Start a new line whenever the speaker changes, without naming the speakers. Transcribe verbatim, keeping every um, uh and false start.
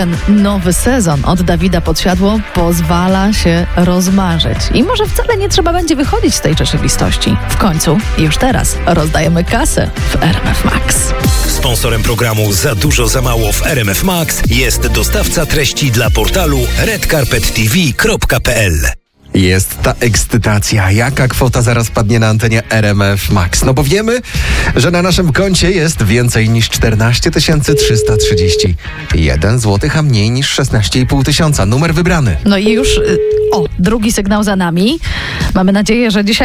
ten nowy sezon od Dawida Podsiadło pozwala się rozmarzyć. I może wcale nie trzeba będzie wychodzić z tej rzeczywistości. W końcu, już teraz, rozdajemy kasę w R M F Max.
Sponsorem programu Za dużo, za mało w R M F Max jest dostawca treści dla portalu red carpet t v kropka p l.
Jest ta ekscytacja. Jaka kwota zaraz padnie na antenie R M F Max? No bo wiemy, że na naszym koncie jest więcej niż czternaście tysięcy trzysta trzydzieści jeden złotych, a mniej niż szesnaście i pół tysiąca. Numer wybrany.
No i już, y, o, drugi sygnał za nami. Mamy nadzieję, że dzisiaj